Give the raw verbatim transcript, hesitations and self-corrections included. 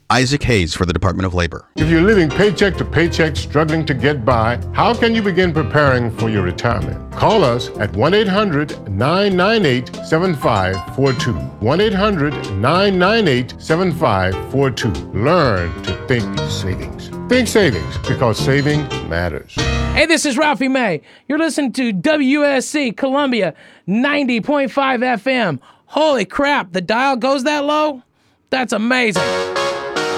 Isaac Hayes for the Department of Labor. If you're living paycheck to paycheck, struggling to get by, how can you begin preparing for your retirement? Call us at one eight hundred nine nine eight seven five four two. one eight hundred nine nine eight seven five four two. Learn to think savings. Think savings, because saving matters. Hey, this is Ralphie May. You're listening to W S C Columbia ninety point five F M. Holy crap, the dial goes that low? That's amazing.